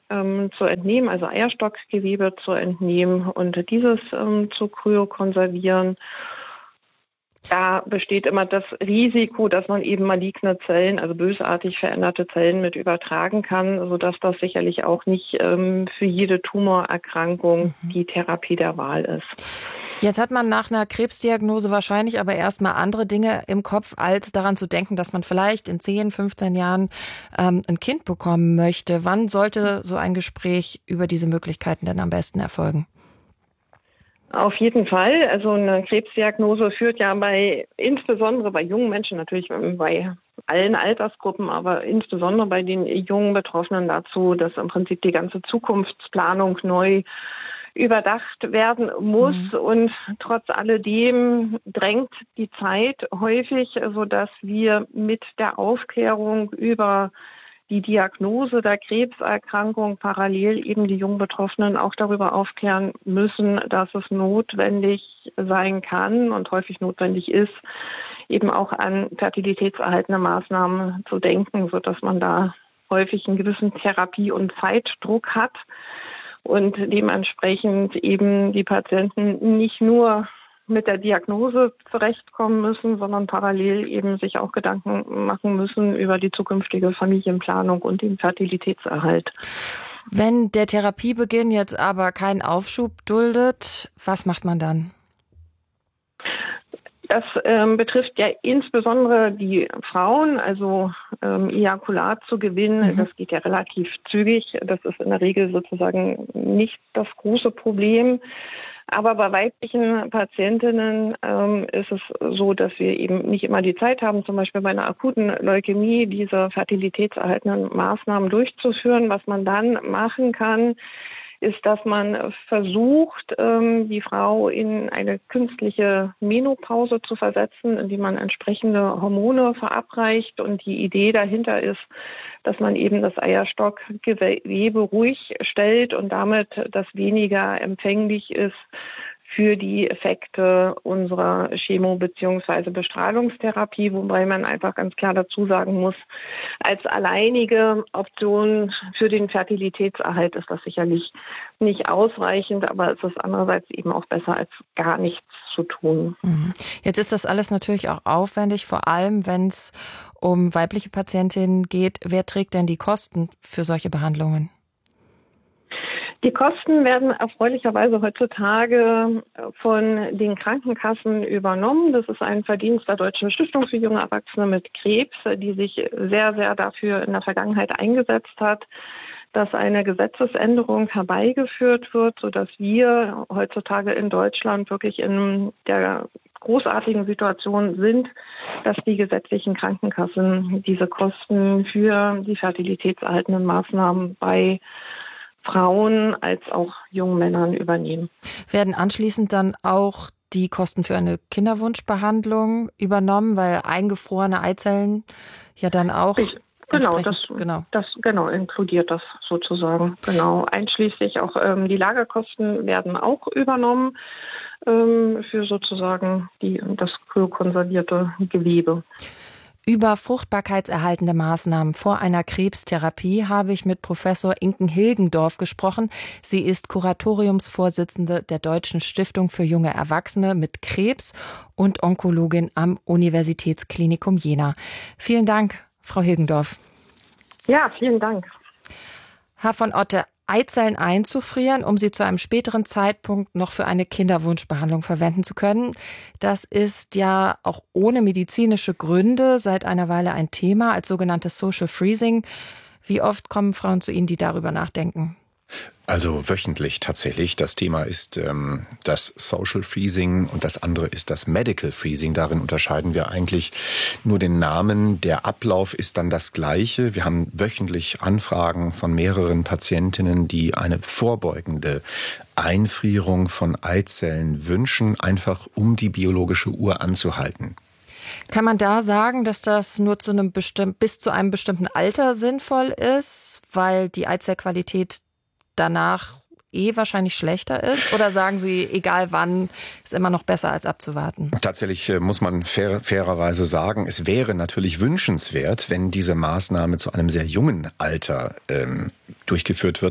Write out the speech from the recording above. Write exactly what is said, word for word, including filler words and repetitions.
ähm, zu entnehmen, also Eierstockgewebe zu entnehmen und dieses ähm, zu kryokonservieren. Da besteht immer das Risiko, dass man eben maligne Zellen, also bösartig veränderte Zellen mit übertragen kann, sodass das sicherlich auch nicht ähm, für jede Tumorerkrankung mhm. die Therapie der Wahl ist. Jetzt hat man nach einer Krebsdiagnose wahrscheinlich aber erstmal andere Dinge im Kopf, als daran zu denken, dass man vielleicht in zehn, fünfzehn Jahren ähm, ein Kind bekommen möchte. Wann sollte so ein Gespräch über diese Möglichkeiten denn am besten erfolgen? Auf jeden Fall. Also eine Krebsdiagnose führt ja bei, insbesondere bei jungen Menschen, natürlich bei allen Altersgruppen, aber insbesondere bei den jungen Betroffenen dazu, dass im Prinzip die ganze Zukunftsplanung neu überdacht werden muss. Mhm. Und trotz alledem drängt die Zeit häufig, sodass wir mit der Aufklärung über die Diagnose der Krebserkrankung parallel eben die jungen Betroffenen auch darüber aufklären müssen, dass es notwendig sein kann und häufig notwendig ist, eben auch an fertilitätserhaltende Maßnahmen zu denken, sodass man da häufig einen gewissen Therapie- und Zeitdruck hat und dementsprechend eben die Patienten nicht nur mit der Diagnose zurechtkommen müssen, sondern parallel eben sich auch Gedanken machen müssen über die zukünftige Familienplanung und den Fertilitätserhalt. Wenn der Therapiebeginn jetzt aber keinen Aufschub duldet, was macht man dann? Das ähm, betrifft ja insbesondere die Frauen, also ähm, Ejakulat zu gewinnen, mhm. das geht ja relativ zügig. Das ist in der Regel sozusagen nicht das große Problem. Aber bei weiblichen Patientinnen ähm, ist es so, dass wir eben nicht immer die Zeit haben, zum Beispiel bei einer akuten Leukämie diese fertilitätserhaltenden Maßnahmen durchzuführen. Was man dann machen kann, ist, dass man versucht, ähm, die Frau in eine künstliche Menopause zu versetzen, indem man entsprechende Hormone verabreicht. Und die Idee dahinter ist, dass man eben das Eierstockgewebe ruhig stellt und damit das weniger empfänglich ist für die Effekte unserer Chemo- bzw. Bestrahlungstherapie, wobei man einfach ganz klar dazu sagen muss, als alleinige Option für den Fertilitätserhalt ist das sicherlich nicht ausreichend, aber es ist andererseits eben auch besser, als gar nichts zu tun. Jetzt ist das alles natürlich auch aufwendig, vor allem wenn es um weibliche Patientinnen geht. Wer trägt denn die Kosten für solche Behandlungen? Die Kosten werden erfreulicherweise heutzutage von den Krankenkassen übernommen. Das ist ein Verdienst der Deutschen Stiftung für junge Erwachsene mit Krebs, die sich sehr, sehr dafür in der Vergangenheit eingesetzt hat, dass eine Gesetzesänderung herbeigeführt wird, sodass wir heutzutage in Deutschland wirklich in der großartigen Situation sind, dass die gesetzlichen Krankenkassen diese Kosten für die fertilitätserhaltenden Maßnahmen bei Frauen als auch jungen Männern übernehmen. Werden anschließend dann auch die Kosten für eine Kinderwunschbehandlung übernommen, weil eingefrorene Eizellen ja dann auch ich, genau, das, genau. das genau inkludiert das sozusagen. Genau, einschließlich auch ähm, die Lagerkosten werden auch übernommen ähm, für sozusagen die das kryokonservierte Gewebe. Über fruchtbarkeitserhaltende Maßnahmen vor einer Krebstherapie habe ich mit Professor Inken Hilgendorf gesprochen. Sie ist Kuratoriumsvorsitzende der Deutschen Stiftung für junge Erwachsene mit Krebs und Onkologin am Universitätsklinikum Jena. Vielen Dank, Frau Hilgendorf. Ja, vielen Dank. Herr von Otte, Eizellen einzufrieren, um sie zu einem späteren Zeitpunkt noch für eine Kinderwunschbehandlung verwenden zu können. Das ist ja auch ohne medizinische Gründe seit einer Weile ein Thema als sogenanntes Social Freezing. Wie oft kommen Frauen zu Ihnen, die darüber nachdenken? Also wöchentlich tatsächlich. Das Thema ist ähm, das Social Freezing und das andere ist das Medical Freezing. Darin unterscheiden wir eigentlich nur den Namen. Der Ablauf ist dann das gleiche. Wir haben wöchentlich Anfragen von mehreren Patientinnen, die eine vorbeugende Einfrierung von Eizellen wünschen, einfach um die biologische Uhr anzuhalten. Kann man da sagen, dass das nur zu einem bestimm- bis zu einem bestimmten Alter sinnvoll ist, weil die Eizellqualität danach eh wahrscheinlich schlechter ist? Oder sagen Sie, egal wann, ist immer noch besser als abzuwarten? Tatsächlich muss man fair, fairerweise sagen, es wäre natürlich wünschenswert, wenn diese Maßnahme zu einem sehr jungen Alter ähm, durchgeführt wird.